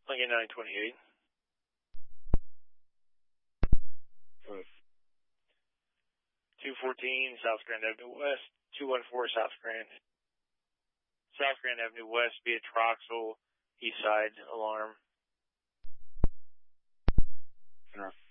Lincoln 928. Right. 214 South Grand Avenue West, 214 South Grand. South Grand Avenue West via Troxel, East Side alarm. Center.